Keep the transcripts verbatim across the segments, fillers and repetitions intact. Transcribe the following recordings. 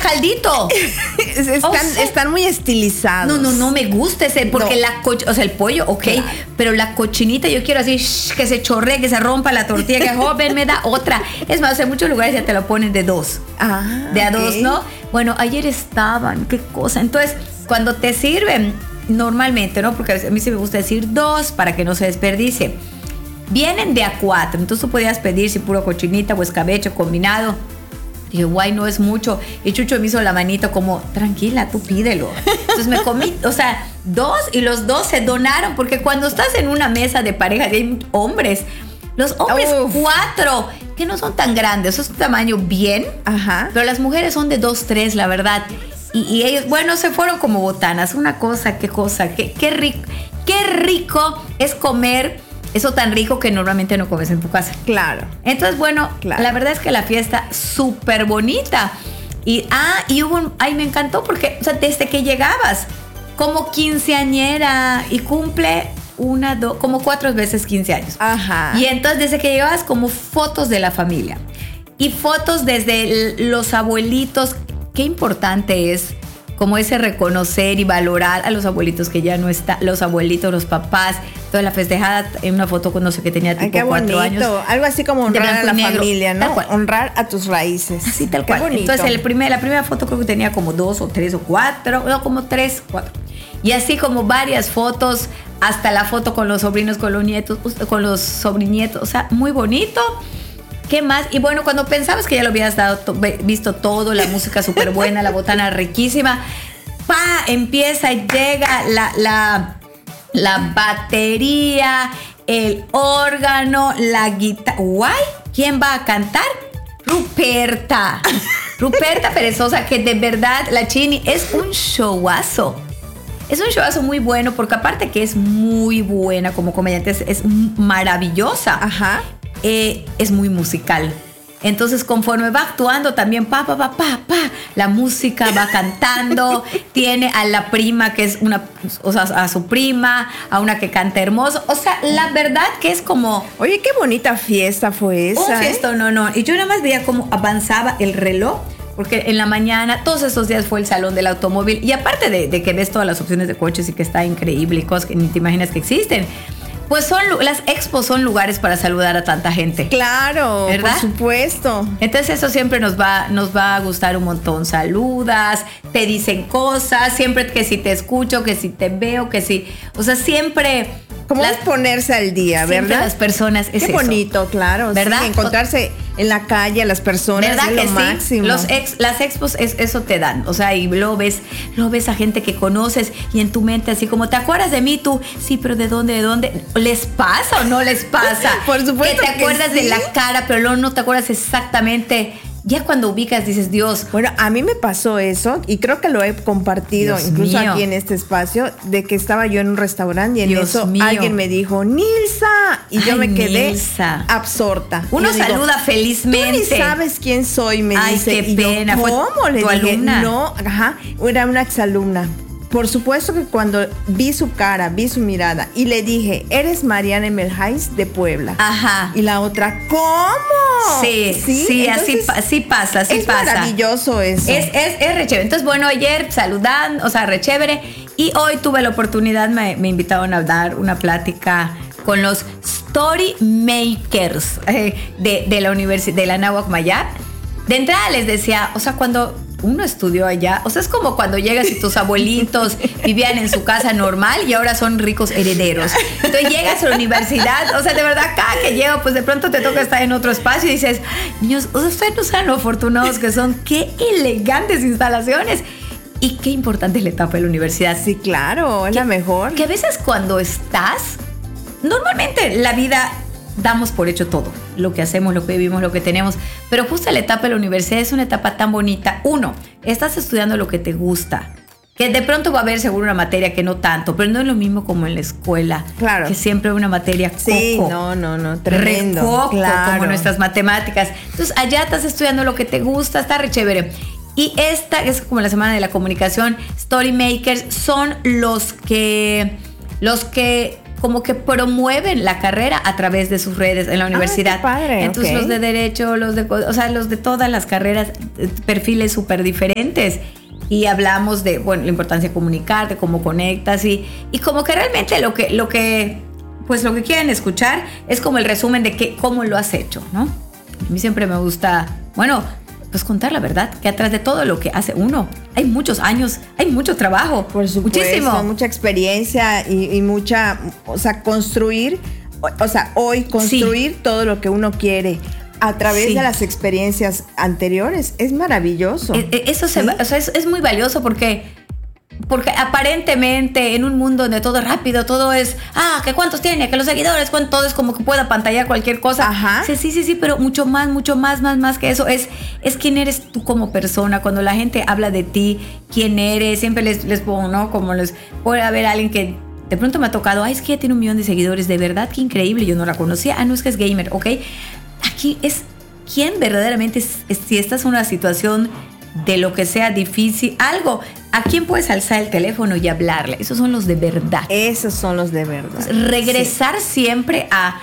caldito. están, o sea, están muy estilizados. No, no, no me gusta ese, porque no. la coch, o sea, el pollo, ok, claro. pero la cochinita yo quiero así, shh, que se chorree, que se rompa la tortilla, que joven me da otra. Es más, en muchos lugares ya te lo ponen de dos. Ah, de a okay. dos, ¿no? Bueno, ayer estaban, qué cosa. Entonces, cuando te sirven, normalmente, ¿no? Porque a mí sí me gusta decir dos para que no se desperdicie. Vienen de a cuatro, entonces tú podías pedir si puro cochinita o escabeche combinado. Dije, guay, no es mucho. Y Chucho me hizo la manito como, tranquila, tú pídelo. Entonces me comí, o sea, dos y los dos se donaron, porque cuando estás en una mesa de pareja y hay hombres, los hombres Uf. cuatro, que no son tan grandes, es un tamaño bien, Ajá. pero las mujeres son de dos, tres, la verdad. Y, y ellos, bueno, se fueron como botanas. Una cosa, qué cosa, qué, qué rico, qué rico es comer eso tan rico que normalmente no comes en tu casa. Claro. Entonces, bueno, claro. la verdad es que la fiesta súper bonita. Y, ah, y hubo un, ay, me encantó porque, o sea, desde que llegabas como quinceañera y cumple una, dos, como cuatro veces quince años. Ajá. Y entonces, desde que llegabas, como fotos de la familia. Y fotos desde el, los abuelitos. Qué importante es como ese reconocer y valorar a los abuelitos que ya no están, los abuelitos, los papás, toda la festejada en una foto con no sé qué tenía tipo Ay, cuatro bonito. años. Algo así como honrar a la negro. familia, ¿no? Honrar a tus raíces. Así tal cual. Bonito. Entonces el primer, la primera foto creo que tenía como dos o tres o cuatro, no, como tres, cuatro. Y así como varias fotos, hasta la foto con los sobrinos, con los nietos, con los sobrinietos, o sea, muy bonito. ¿Qué más? Y bueno, cuando pensabas que ya lo habías dado, to- visto todo, la música súper buena, la botana riquísima, pa, empieza y llega la, la, la batería, el órgano, la guitarra. ¿Guay? ¿Quién va a cantar? Ruperta. Ruperta Perezosa, que de verdad, la Chini, es un showazo. Es un showazo muy bueno, porque aparte que es muy buena como comediante, es, es maravillosa. Ajá. Eh, es muy musical. Entonces, conforme va actuando también, pa, pa, pa, pa, pa, la música va cantando. Tiene a la prima que es una, o sea, a su prima, a una que canta hermoso. O sea, la verdad que es como... Oye, qué bonita fiesta fue esa. Un fiesta, ¿eh? no, no. Y yo nada más veía cómo avanzaba el reloj, porque en la mañana, todos estos días fue el salón del automóvil. Y aparte de, de que ves todas las opciones de coches y que está increíble y cosas que ni te imaginas que existen, pues son las expos son lugares para saludar a tanta gente. Claro, ¿verdad? Por supuesto. Entonces eso siempre nos va, nos va a gustar un montón. Saludas, te dicen cosas, siempre que si te escucho, que si te veo, que si... O sea, siempre... Como las, ponerse al día, ¿verdad? Las personas es Qué eso. bonito, claro. ¿Verdad? Sí, encontrarse en la calle a las personas ¿verdad es que lo sí? máximo. Los ex, las expos es, eso te dan. O sea, y luego ves, luego ves a gente que conoces y en tu mente así como, ¿te acuerdas de mí? Tú, sí, pero ¿de dónde? ¿De dónde? ¿Les pasa o no les pasa? Por supuesto que te acuerdas que sí. de la cara, pero luego no te acuerdas exactamente. Ya cuando ubicas dices, Dios. Bueno, a mí me pasó eso y creo que lo he compartido Dios incluso mío. aquí en este espacio, de que estaba yo en un restaurante y en Dios eso mío. alguien me dijo, Nilsa, y yo Ay, me quedé Nilsa. absorta. Uno yo saluda digo, felizmente. Tú ni sabes quién soy, me Ay, dice. qué y yo, pena. ¿cómo? ¿Fue Le tu dije, alumna? no, ajá, era una exalumna. Por supuesto que cuando vi su cara, vi su mirada y le dije, eres Mariana Emelhais de Puebla. Ajá. Y la otra, ¿cómo? Sí, sí, sí así, así pasa, así es pasa. Es maravilloso eso. Es, es, es re chévere. Entonces, bueno, ayer saludando, o sea, re chévere. Y hoy tuve la oportunidad, me, me invitaron a dar una plática con los Story Makers eh, de, de la Universidad, de la Anáhuac Mayap. De entrada les decía, o sea, cuando uno estudió allá, o sea, es como cuando llegas y tus abuelitos vivían en su casa normal y ahora son ricos herederos. Entonces llegas a la universidad, o sea, de verdad, cada que llego, pues de pronto te toca estar en otro espacio y dices, niños, o sea, ustedes no saben lo afortunados que son, qué elegantes instalaciones. Y qué importante es la etapa de la universidad. Sí, claro, es que, la mejor. Que a veces cuando estás, normalmente la vida damos por hecho todo, lo que hacemos, lo que vivimos, lo que tenemos, pero justo la etapa de la universidad es una etapa tan bonita. Uno, estás estudiando lo que te gusta, que de pronto va a haber seguro una materia que no tanto, pero no es lo mismo como en la escuela. Claro. Que siempre hay una materia coco. Sí, no, no, no, tremendo. Recoco, claro. como nuestras matemáticas. Entonces, allá estás estudiando lo que te gusta, está re chévere. Y esta es como la semana de la comunicación. Story Makers son los que, los que como que promueven la carrera a través de sus redes en la universidad. Ah, qué padre, Entonces ok. los de derecho, los de, o sea, los de todas las carreras, eh, perfiles súper diferentes. Y hablamos de, bueno, la importancia de comunicar, de cómo conectas y, y como que realmente lo que, lo que, pues lo que quieren escuchar es como el resumen de que, cómo lo has hecho, ¿no? A mí siempre me gusta, bueno, pues contar la verdad, que atrás de todo lo que hace uno hay muchos años, hay mucho trabajo. Por supuesto, muchísimo. mucha experiencia y, y mucha, o sea, construir, o, o sea, hoy construir sí. todo lo que uno quiere a través sí. de las experiencias anteriores es maravilloso. Eso se, ¿sí? o sea, es, es muy valioso porque, porque aparentemente en un mundo donde todo es rápido, todo es, ah, que cuántos tiene, que los seguidores, cuánto, todo es como que pueda pantallar cualquier cosa. Ajá. Sí, sí, sí, sí, pero mucho más, mucho más, más, más que eso es, es quién eres tú como persona. Cuando la gente habla de ti, quién eres, siempre les, les pongo, ¿no? Como les puede haber alguien que de pronto me ha tocado, ay, es que ya tiene un millón de seguidores, de verdad, qué increíble, yo no la conocía, ah, no, es que es gamer, ¿ok? Aquí es quién verdaderamente, es, es, si estás en una situación de lo que sea difícil, algo, ¿a quién puedes alzar el teléfono y hablarle? Esos son los de verdad. Esos son los de verdad. Entonces, regresar sí. siempre a,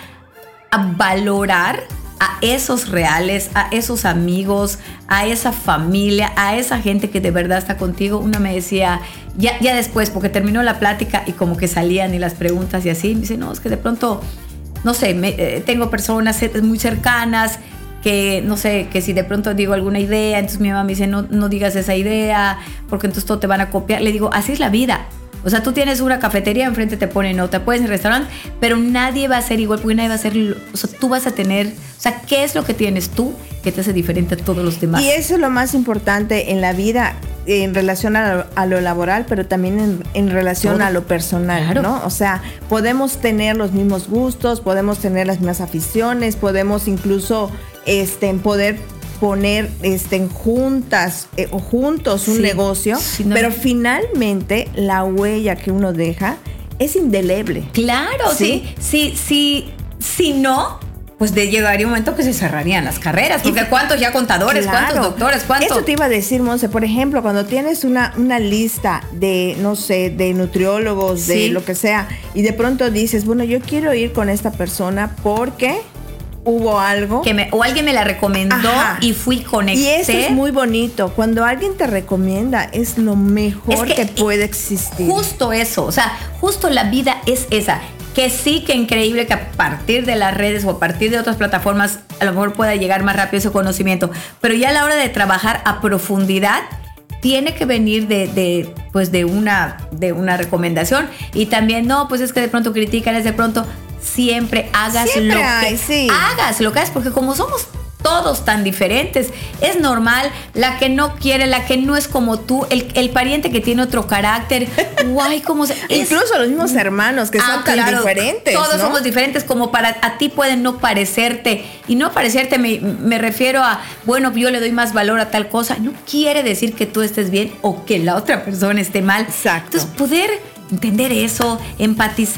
a valorar a esos reales, a esos amigos, a esa familia, a esa gente que de verdad está contigo. Una me decía, ya, ya después, porque terminó la plática y como que salían y las preguntas y así, me dice, no, es que de pronto, no sé, me, eh, tengo personas muy cercanas que, no sé, que si de pronto digo alguna idea, entonces mi mamá me dice, no, no digas esa idea, porque entonces todo te van a copiar. Le digo, así es la vida. O sea, tú tienes una cafetería, enfrente te ponen otra, puedes en el restaurante, pero nadie va a ser igual, porque nadie va a ser, o sea, tú vas a tener, o sea, ¿qué es lo que tienes tú que te hace diferente a todos los demás? Y eso es lo más importante en la vida, en relación a lo, a lo laboral, pero también en, en relación Todo. a lo personal, claro. ¿no? O sea, podemos tener los mismos gustos, podemos tener las mismas aficiones, podemos incluso este, poder poner este, juntas eh, o juntos un sí, negocio, sí, no. pero finalmente la huella que uno deja es indeleble. Claro, sí, sí, sí, sí, si no, pues de llegaría un momento que se cerrarían las carreras, porque ¿cuántos ya contadores, claro. cuántos doctores, cuántos? Eso te iba a decir, Monse, por ejemplo, cuando tienes una, una lista de, no sé, de nutriólogos, sí. de lo que sea, y de pronto dices, bueno, yo quiero ir con esta persona porque hubo algo que me, o alguien me la recomendó. Ajá. Y fui, conecté. Y eso es muy bonito. Cuando alguien te recomienda es lo mejor es que, que puede existir. Justo eso, o sea, justo la vida es esa. Que sí, que increíble que a partir de las redes o a partir de otras plataformas a lo mejor pueda llegar más rápido ese conocimiento, pero ya a la hora de trabajar a profundidad tiene que venir de, de, pues de, una, de una recomendación. Y también, no, pues es que de pronto critican, es de pronto siempre hagas siempre lo hay, que sí. hagas lo que hagas, porque como somos todos tan diferentes, es normal, la que no quiere, la que no es como tú, el, el pariente que tiene otro carácter, guay, como se, incluso es, los mismos hermanos que ah, son tan claro, diferentes, todos ¿no? somos diferentes, como para a ti pueden no parecerte, y no parecerte me, me refiero a, bueno, yo le doy más valor a tal cosa, no quiere decir que tú estés bien o que la otra persona esté mal. Exacto. Entonces poder entender eso, empatizar